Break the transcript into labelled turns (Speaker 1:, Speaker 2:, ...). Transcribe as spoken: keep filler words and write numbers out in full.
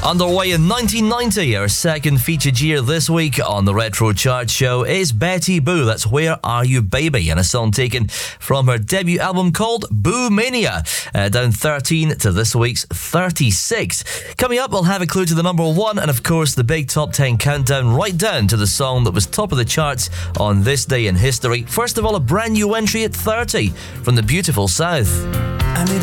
Speaker 1: Underway in nineteen ninety, our second featured year this week on the Retro Chart Show is Betty Boo. That's Where Are You Baby, and a song taken from her debut album called Boo Mania, uh, down thirteen to this week's thirty-six. Coming up, we'll have a clue to the number one, and of course the big top ten countdown right down to the song that was top of the charts on this day in history. First of all, a brand new entry at thirty from the beautiful South.